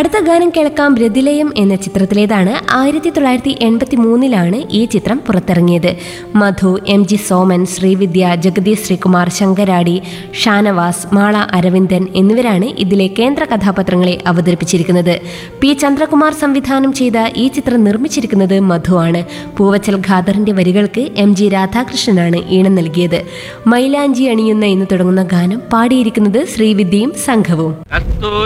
അടുത്ത ഗാനം കേൾക്കാം. രതിലയം എന്ന ചിത്രത്തിലേതാണ്. 1983 ഈ ചിത്രം പുറത്തിറങ്ങിയത്. മധു, എം ജി സോമൻ, ശ്രീവിദ്യ, ജഗദീഷ് ശ്രീകുമാർ, ശങ്കരാടി, ഷാനവാസ്, മാള അരവിന്ദൻ എന്നിവരാണ് ഇതിലെ കേന്ദ്ര കഥാപാത്രങ്ങളെ അവതരിപ്പിച്ചിരിക്കുന്നത്. പി ചന്ദ്രകുമാർ സംവിധാനം ചെയ്ത ഈ ചിത്രം നിർമ്മിച്ചിരിക്കുന്നത് മധുവാണ്. പൂവച്ചൽ ഖാദറിന്റെ വരികൾക്ക് എം ജി രാധാകൃഷ്ണനാണ് ഈണം നൽകിയത്. മൈലാഞ്ചി അണിയുന്ന എന്ന് തുടങ്ങുന്ന ഗാനം പാടിയിരിക്കുന്നത് ശ്രീവിദ്യയും സംഘവും.